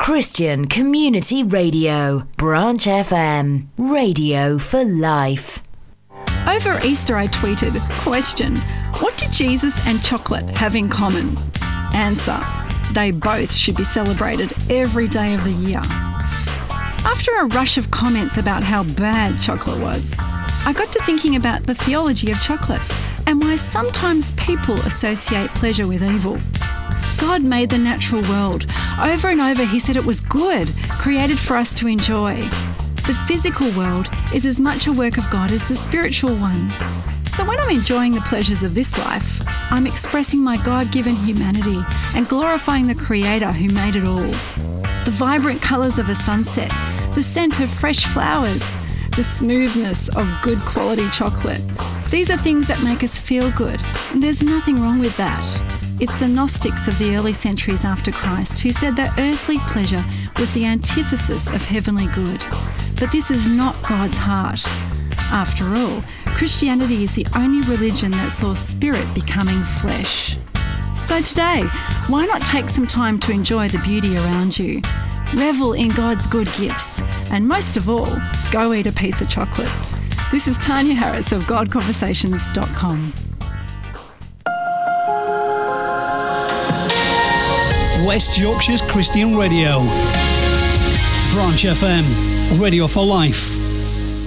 Christian Community Radio, Branch FM, radio for life. Over Easter I tweeted, question, what do Jesus and chocolate have in common? Answer, they both should be celebrated every day of the year. After a rush of comments about how bad chocolate was, I got to thinking about the theology of chocolate and why sometimes people associate pleasure with evil. God made the natural world. Over and over he said it was good, created for us to enjoy. The physical world is as much a work of God as the spiritual one. So when I'm enjoying the pleasures of this life, I'm expressing my God-given humanity and glorifying the Creator who made it all. The vibrant colours of a sunset, the scent of fresh flowers, the smoothness of good quality chocolate. These are things that make us feel good, and there's nothing wrong with that. It's the Gnostics of the early centuries after Christ who said that earthly pleasure was the antithesis of heavenly good. But this is not God's heart. After all, Christianity is the only religion that saw spirit becoming flesh. So today, why not take some time to enjoy the beauty around you? Revel in God's good gifts, and most of all, go eat a piece of chocolate. This is Tanya Harris of GodConversations.com. West Yorkshire's Christian Radio. Branch FM, radio for life.